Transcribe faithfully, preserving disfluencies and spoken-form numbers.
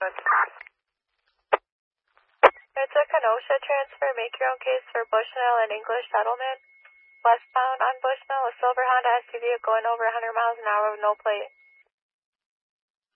It's a Kenosha transfer. Make your own case for Bushnell and English Settlement. Westbound on Bushnell, a silver Honda S U V going over one hundred miles an hour with no plate.